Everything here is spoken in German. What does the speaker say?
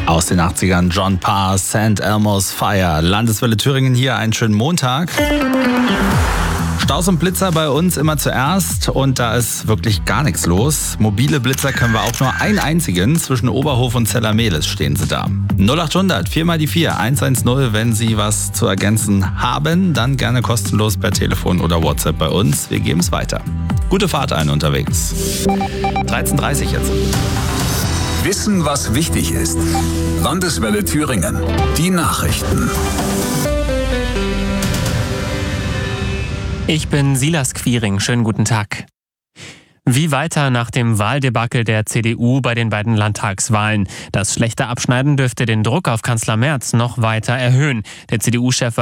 Aus den 80ern John Parr, St. Elmo's Fire. Landeswelle Thüringen hier, einen schönen Montag. Staus und Blitzer bei uns immer zuerst und da ist wirklich gar nichts los. Mobile Blitzer können wir auch nur einen einzigen. Zwischen Oberhof und Zellermehlis stehen sie da. 0800 4 mal die 4 110, wenn Sie was zu ergänzen haben, dann gerne kostenlos per Telefon oder WhatsApp bei uns. Wir geben es weiter. Gute Fahrt ein unterwegs. 13:30 jetzt. Wissen, was wichtig ist. Landeswelle Thüringen. Die Nachrichten. Ich bin Silas Quiring. Schönen guten Tag. Wie weiter nach dem Wahldebakel der CDU bei den beiden Landtagswahlen? Das schlechte Abschneiden dürfte den Druck auf Kanzler Merz noch weiter erhöhen. Der CDU-Chef